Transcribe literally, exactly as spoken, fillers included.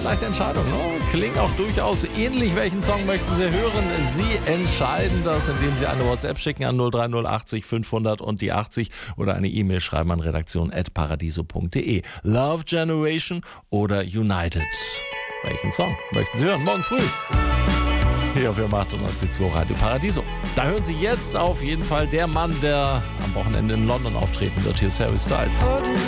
leichte Entscheidung. Ne? Klingt auch durchaus ähnlich. Welchen Song möchten Sie hören? Sie entscheiden das, indem Sie eine WhatsApp schicken an null drei null achtzig fünfhundert und die achtzig oder eine E-Mail schreiben an redaktion at paradiso punkt de. Love Generation oder United? Welchen Song möchten Sie hören? Morgen früh. Hier auf Ihrem achtundneunzig Komma zwei Radio Paradiso. Da hören Sie jetzt auf jeden Fall der Mann, der am Wochenende in London auftreten wird. Hier ist Harry Styles.